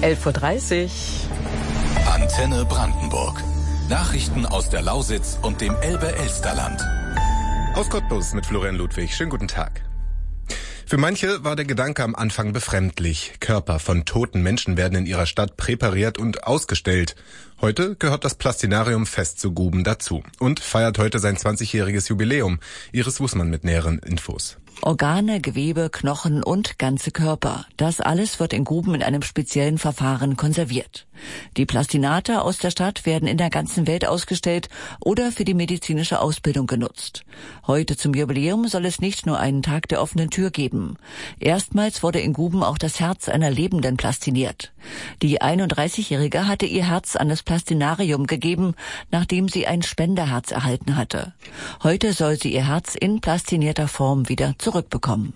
11:30 Uhr. Antenne Brandenburg. Nachrichten aus der Lausitz und dem Elbe-Elsterland. Aus Cottbus mit Florian Ludwig. Schönen guten Tag. Für manche war der Gedanke am Anfang befremdlich. Körper von toten Menschen werden in ihrer Stadt präpariert und ausgestellt. Heute gehört das Plastinarium fest zu Guben dazu und feiert heute sein 20-jähriges Jubiläum. Iris Wußmann mit näheren Infos. Organe, Gewebe, Knochen und ganze Körper. Das alles wird in Guben in einem speziellen Verfahren konserviert. Die Plastinate aus der Stadt werden in der ganzen Welt ausgestellt oder für die medizinische Ausbildung genutzt. Heute zum Jubiläum soll es nicht nur einen Tag der offenen Tür geben. Erstmals wurde in Guben auch das Herz einer Lebenden plastiniert. Die 31-Jährige hatte ihr Herz an das Plastinarium gegeben, nachdem sie ein Spenderherz erhalten hatte. Heute soll sie ihr Herz in plastinierter Form wieder zurückbekommen.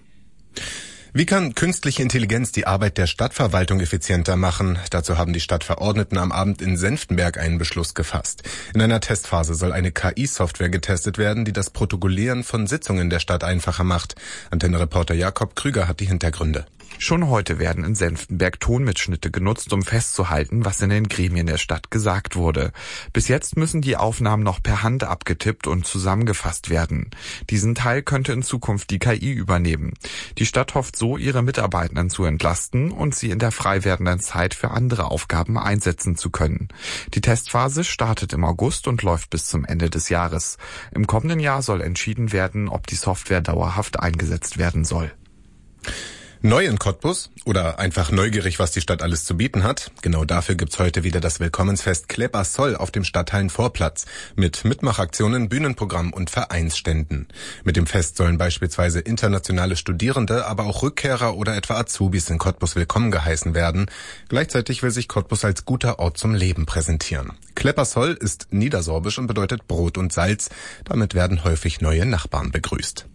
Wie kann künstliche Intelligenz die Arbeit der Stadtverwaltung effizienter machen? Dazu haben die Stadtverordneten am Abend in Senftenberg einen Beschluss gefasst. In einer Testphase soll eine KI-Software getestet werden, die das Protokollieren von Sitzungen der Stadt einfacher macht. Antenne-Reporter Jakob Krüger hat die Hintergründe. Schon heute werden in Senftenberg Tonmitschnitte genutzt, um festzuhalten, was in den Gremien der Stadt gesagt wurde. Bis jetzt müssen die Aufnahmen noch per Hand abgetippt und zusammengefasst werden. Diesen Teil könnte in Zukunft die KI übernehmen. Die Stadt hofft so, ihre Mitarbeitenden zu entlasten und sie in der frei werdenden Zeit für andere Aufgaben einsetzen zu können. Die Testphase startet im August und läuft bis zum Ende des Jahres. Im kommenden Jahr soll entschieden werden, ob die Software dauerhaft eingesetzt werden soll. Neu in Cottbus oder einfach neugierig, was die Stadt alles zu bieten hat? Genau dafür gibt's heute wieder das Willkommensfest Klepperszoll auf dem Stadthallenvorplatz mit Mitmachaktionen, Bühnenprogramm und Vereinsständen. Mit dem Fest sollen beispielsweise internationale Studierende, aber auch Rückkehrer oder etwa Azubis in Cottbus willkommen geheißen werden. Gleichzeitig will sich Cottbus als guter Ort zum Leben präsentieren. Klepperszoll ist niedersorbisch und bedeutet Brot und Salz. Damit werden häufig neue Nachbarn begrüßt.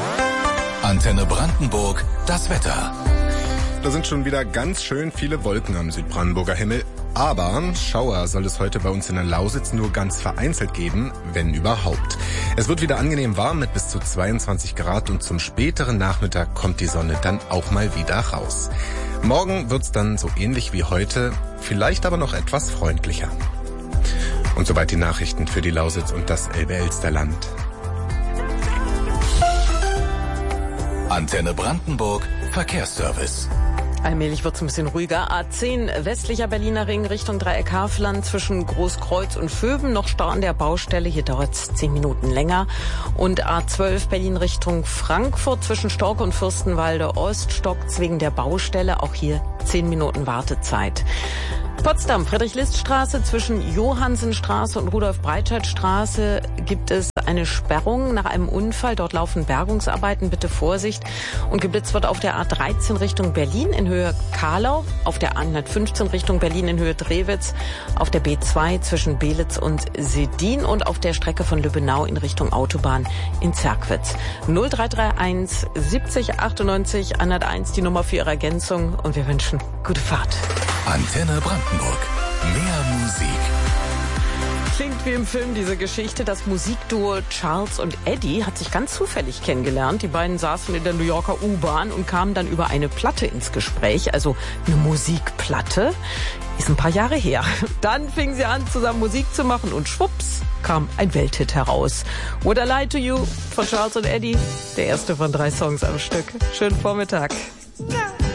Antenne Brandenburg, das Wetter. Da sind schon wieder ganz schön viele Wolken am Südbrandenburger Himmel. Aber Schauer soll es heute bei uns in der Lausitz nur ganz vereinzelt geben, wenn überhaupt. Es wird wieder angenehm warm mit bis zu 22 Grad und zum späteren Nachmittag kommt die Sonne dann auch mal wieder raus. Morgen wird's dann so ähnlich wie heute, vielleicht aber noch etwas freundlicher. Und soweit die Nachrichten für die Lausitz und das Elbe-Elsterland. Antenne Brandenburg, Verkehrsservice. Allmählich wird es ein bisschen ruhiger. A10 westlicher Berliner Ring Richtung Dreieck Havelland zwischen Großkreuz und Vöben. Noch Stau an der Baustelle. Hier dauert es 10 Minuten länger. Und A12 Berlin Richtung Frankfurt zwischen Stork und Fürstenwalde Ost. Stockt's wegen der Baustelle. Auch hier 10 Minuten Wartezeit. Potsdam, Friedrich-List-Straße zwischen Johannsenstraße und Rudolf-Breitscheid-Straße gibt es eine Sperrung nach einem Unfall. Dort laufen Bergungsarbeiten, bitte Vorsicht. Und geblitzt wird auf der A13 Richtung Berlin in Höhe Kahlau, auf der A115 Richtung Berlin in Höhe Drewitz, auf der B2 zwischen Belitz und Sedin und auf der Strecke von Lübbenau in Richtung Autobahn in Zerkwitz. 0331 70 98 101 die Nummer für Ihre Ergänzung und wir wünschen gute Fahrt. Antenne Brandenburg. Mehr Musik. Klingt wie im Film diese Geschichte. Das Musikduo Charles und Eddie hat sich ganz zufällig kennengelernt. Die beiden saßen in der New Yorker U-Bahn und kamen dann über eine Platte ins Gespräch, also eine Musikplatte. Ist ein paar Jahre her. Dann fingen sie an, zusammen Musik zu machen und schwupps kam ein Welthit heraus. Would I Lie to You von Charles und Eddie. Der erste von 3 Songs am Stück. Schönen Vormittag.